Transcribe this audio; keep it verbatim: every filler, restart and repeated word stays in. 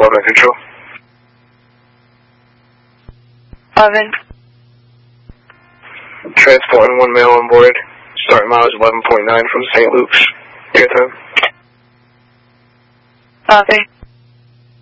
Eleven Control. Eleven. Transporting one male on board. Starting mileage eleven point nine from Saint Luke's. Your time. Copy.